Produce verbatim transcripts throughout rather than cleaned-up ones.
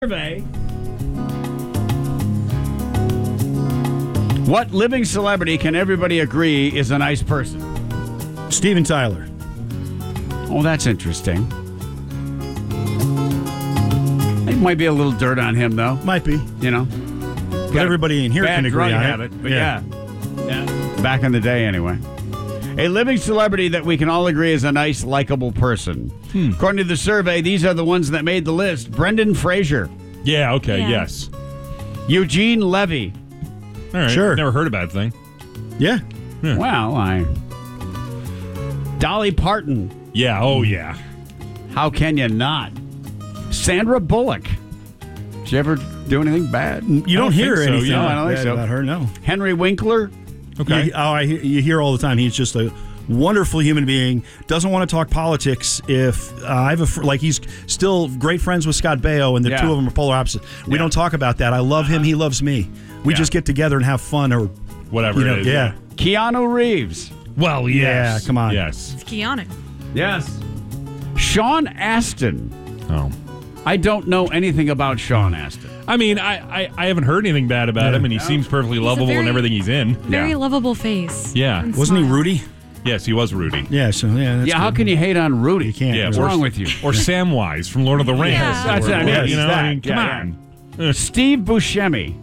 Survey. What living celebrity can everybody agree is a nice person? Steven Tyler. Oh, that's interesting. It might be a little dirt on him, though. Might be. You know, But everybody in here bad can agree drug on habit, it. but yeah. yeah, back in the day, anyway. A living celebrity that we can all agree is a nice, likable person. Hmm. According to the survey, these are the ones that made the list: Brendan Fraser, Yeah, okay, Yeah. yes. Eugene Levy. All right. Sure. Never heard a bad thing. Yeah. Well, I. Dolly Parton. Yeah, oh yeah. How can you not? Sandra Bullock. Did you ever do anything bad? You don't, don't hear think so, anything yeah. No, I don't think bad so. about her, no. Henry Winkler. Okay. You, oh, I, hear- you hear all the time. He's just a wonderful human being. Doesn't want to talk politics. If uh, I have a fr- like, he's still great friends with Scott Baio, and the Yeah. two of them are polar opposites. We Yeah. don't talk about that. I love him. He loves me. We Yeah. just get together and have fun, or Whatever you know, it is. yeah. Keanu Reeves. Well, yes. Yeah, come on. Yes. It's Keanu. Yes. Sean Astin. Oh. I don't know anything about Sean Astin. I mean, I, I, I haven't heard anything bad about Yeah. him, and he seems perfectly lovable in very- everything he's in. Very Yeah. lovable face. Yeah. And Wasn't he smile. Rudy? Yes, he was Rudy. Yeah. So yeah. That's yeah, how good. can you hate on Rudy? You can't. Yeah, What's or- wrong with you? Or Samwise from Lord of the Rings. Yeah. That's it. I mean, Yes, you know, that. I mean, come Yeah, on. Steve Buscemi.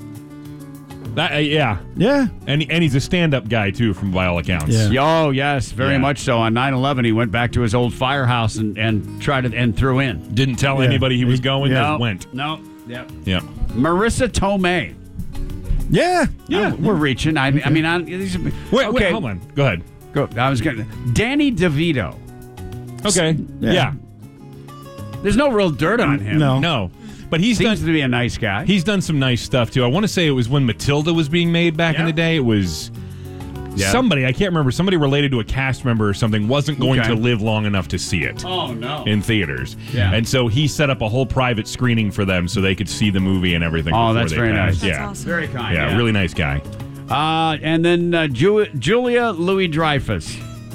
That, uh, yeah. Yeah. And, and he's a stand-up guy, too, from by all accounts. Yeah. Oh, yes, very Yeah. much so. On nine eleven, he went back to his old firehouse and, and tried it and threw in. Didn't tell Yeah. anybody he was going, Yeah. just went. No. Yep. Yeah. Marissa Tomei. Yeah. Yeah. Oh, we're reaching. I, I mean, I, these are, Wait, okay. wait, hold on. Go ahead. Go. I was going to. Danny DeVito. Okay. Yeah. Yeah. There's no real dirt on him. No. No. But he's Seems done to be a nice guy. he's done some nice stuff, too. I want to say it was when Matilda was being made back in Yeah. the day. It was Yeah. somebody, I can't remember, somebody related to a cast member or something wasn't going Okay. to live long enough to see it. Oh, no. In theaters. Yeah. And so he set up a whole private screening for them so they could see the movie and everything. Oh, before that's they very passed. nice. That's Yeah. awesome. Very kind. yeah. really nice guy. Uh, and then uh, Ju- Julia Louis-Dreyfus.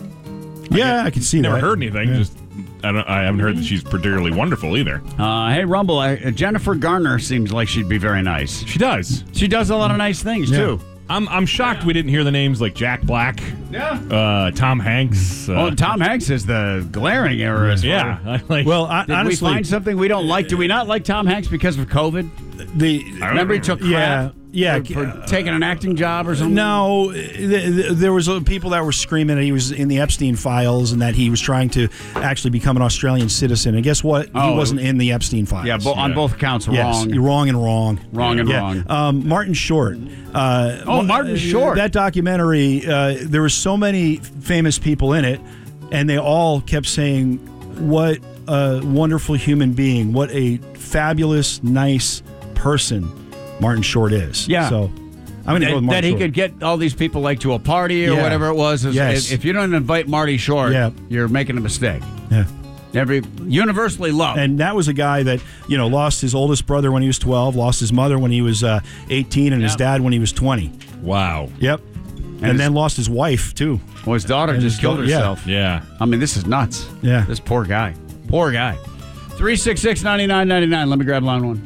Yeah. I can see Never that. heard anything. Yeah. Just I don't. I haven't heard that she's particularly wonderful either. Uh, hey, Rumble, uh, Jennifer Garner seems like she'd be very nice. She does. She does a lot of nice things, Yeah. too. I'm. I'm shocked we didn't hear the names like Jack Black, Yeah. uh, Tom Hanks. Uh, Oh, Tom Hanks is the glaring error. As yeah. far- I like. Well, I, Did honestly, we find something we don't like? Do we not like Tom Hanks because of COVID? the Remember he took crap yeah yeah for, for taking an acting job or something? No, th- th- there was uh, people that were screaming that he was in the Epstein files and that he was trying to actually become an Australian citizen. And guess what? Oh, he wasn't in the Epstein files. Yeah, bo- on Yeah. both counts, Yes, wrong. you're wrong and wrong. Wrong and Yeah. wrong. Um, Martin Short. Uh, Oh, Martin Short. That documentary. Uh, there were so many famous people in it, and they all kept saying, "What a wonderful human being! What a fabulous, nice person Martin Short is." Yeah. So I'm going to go with that, Martin that he Short. could get all these people like to a party or Yeah. whatever it was. Is- Yes. If, if you don't invite Marty Short, Yeah. you're making a mistake. Yeah. Every universally loved. And that was a guy that, you know, lost his oldest brother when he was twelve, lost his mother when he was uh, eighteen, and his Yeah. dad when he was twenty. wow. Yep. And, his- then lost his wife, too. well, his daughter and just his killed daughter- yeah. herself. Yeah. I mean, this is nuts. Yeah. This poor guy. Poor guy. three six six, nine nine nine nine. Let me grab line one.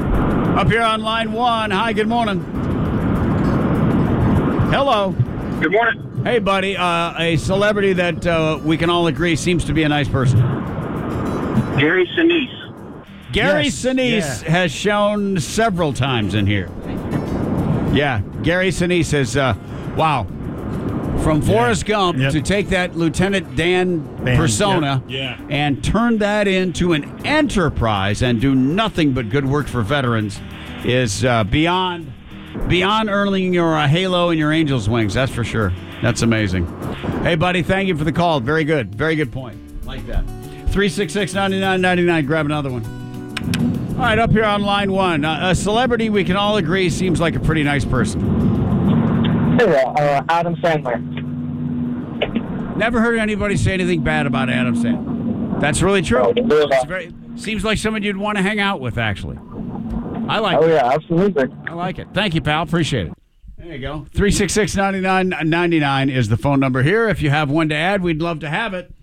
Up here on line one. Hi, good morning. Hello. Good morning. Hey, buddy. Uh, a celebrity that uh, we can all agree seems to be a nice person. Gary Sinise. Gary Yes, Sinise yeah. has shown several times in here. Yeah, Gary Sinise has, uh, wow. From Forrest Gump Yep. to take that Lieutenant Dan Band, persona yep. Yeah. and turn that into an enterprise and do nothing but good work for veterans is uh, beyond beyond earning your uh, halo and your angel's wings. That's for sure. That's amazing. Hey, buddy, thank you for the call. Very good. Very good point. Like that. three six six, nine nine nine nine. Grab another one. All right, up here on line one. Uh, a celebrity we can all agree seems like a pretty nice person. Hey, uh, Adam Sandler. Never heard anybody say anything bad about Adam Sandler. That's really true. Oh, yeah. It's very, seems like someone you'd want to hang out with, actually. I like Oh, it. yeah, absolutely. I like it. Thank you, pal. Appreciate it. There you go. three six six, nine nine nine nine is the phone number here. If you have one to add, we'd love to have it.